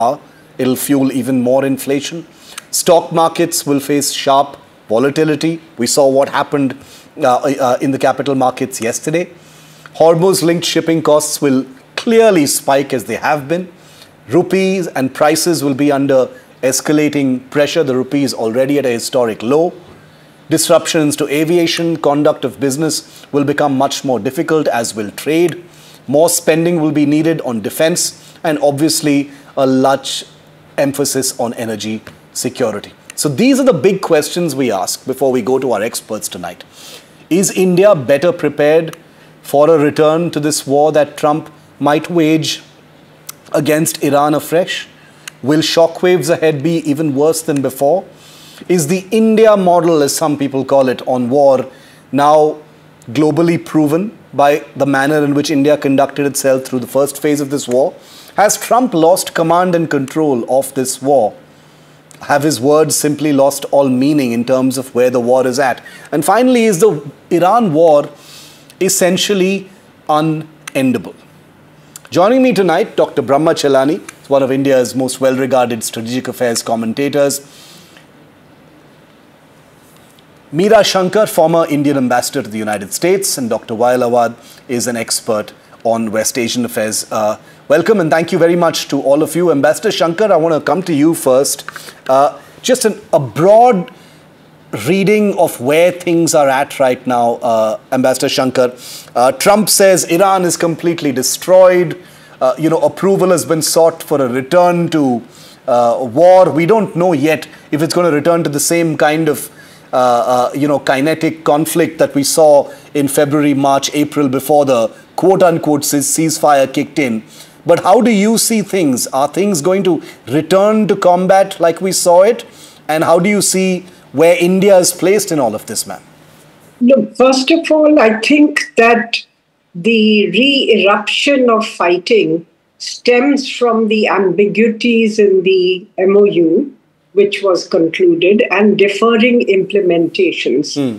It'll fuel even more inflation. Stock markets will face sharp volatility. We saw what happened in the capital markets yesterday. Hormuz-linked shipping costs will clearly spike as they have been. Rupees and prices will be under escalating pressure. The rupee is already at a historic low. Disruptions to aviation, conduct of business will become much more difficult, as will trade. More spending will be needed on defense, and obviously a large emphasis on energy security. So these are the big questions we ask before we go to our experts tonight. Is India better prepared for a return to this war that Trump might wage against Iran afresh? Will shockwaves ahead be even worse than before? Is the India model, as some people call it, on war now globally proven by the manner in which India conducted itself through the first phase of this war? Has Trump lost command and control of this war? Have his words simply lost all meaning in terms of where the war is at? And finally, is the Iran war essentially unendable? Joining me tonight, Dr. Brahma Chelani, one of India's most well-regarded strategic affairs commentators. Meera Shankar, former Indian ambassador to the United States, and Dr. Wael Awad is an expert on West Asian affairs. Welcome and thank you very much to all of you. Ambassador Shankar, I want to come to you first. Just a broad reading of where things are at right now, Ambassador Shankar. Trump says Iran is completely destroyed. Approval has been sought for a return to war. We don't know yet if it's going to return to the same kind of kinetic conflict that we saw in February, March, April before the quote-unquote ceasefire kicked in. But how do you see things? Are things going to return to combat like we saw it? And how do you see where India is placed in all of this, ma'am? Look, first of all, I think that the re-eruption of fighting stems from the ambiguities in the MOU, which was concluded, and deferring interpretations,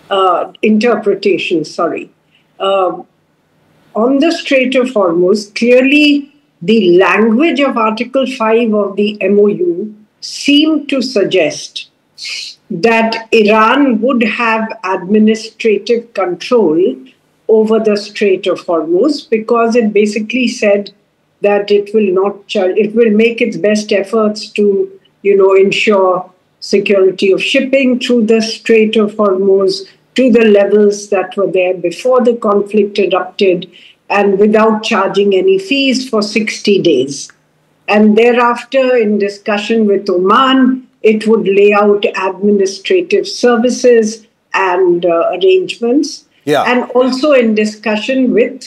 on the Strait of Hormuz. Clearly, the language of Article 5 of the MOU seemed to suggest that Iran would have administrative control over the Strait of Hormuz, because it basically said that it will make its best efforts to ensure security of shipping through the Strait of Hormuz to the levels that were there before the conflict erupted, and without charging any fees for 60 days. And thereafter, in discussion with Oman, it would lay out administrative services and arrangements. Yeah. And also in discussion with,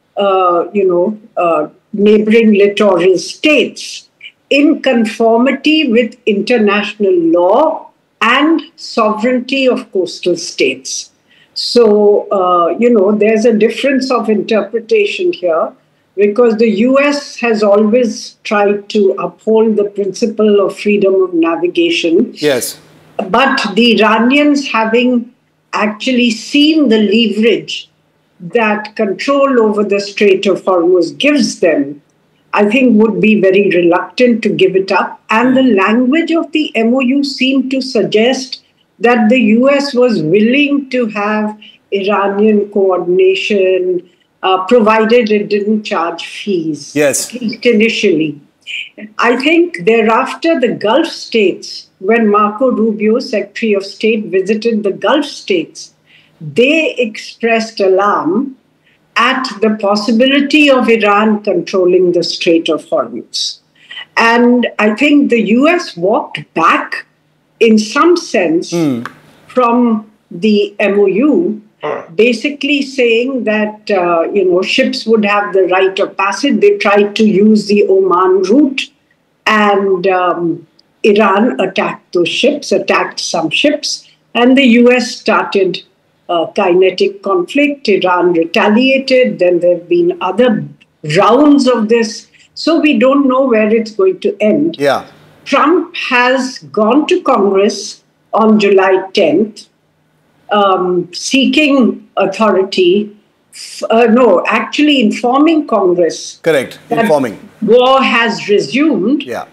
neighboring littoral states, in conformity with international law and sovereignty of coastal states. So, there's a difference of interpretation here, because the US has always tried to uphold the principle of freedom of navigation. Yes. But the Iranians, having actually seen the leverage that control over the Strait of Hormuz gives them, I think would be very reluctant to give it up. And the language of the MOU seemed to suggest that the US was willing to have Iranian coordination, provided it didn't charge fees. Yes. At least initially. I think thereafter, the Gulf states, when Marco Rubio, Secretary of State, visited the Gulf states, they expressed alarm at the possibility of Iran controlling the Strait of Hormuz. And I think the US walked back in some sense from the MOU, basically saying that, ships would have the right of passage. They tried to use the Oman route, and Iran attacked those ships, attacked some ships, and the US started kinetic conflict. Iran retaliated. Then there have been other rounds of this. So we don't know where it's going to end. Yeah. Trump has gone to Congress on July 10th, seeking authority no, actually informing Congress Correct. that Informing. war has resumed, Yeah.